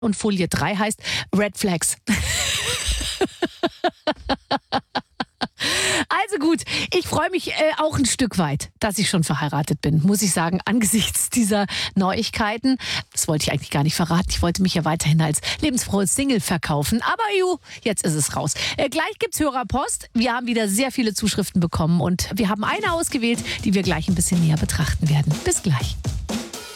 Und Folie 3 heißt Red Flags. Also gut, ich freue mich auch ein Stück weit, dass ich schon verheiratet bin, muss ich sagen, angesichts dieser Neuigkeiten. Das wollte ich eigentlich gar nicht verraten. Ich wollte mich ja weiterhin als lebensfrohe Single verkaufen. Aber jetzt ist es raus. Gleich gibt's Hörerpost. Wir haben wieder sehr viele Zuschriften bekommen und wir haben eine ausgewählt, die wir gleich ein bisschen näher betrachten werden. Bis gleich.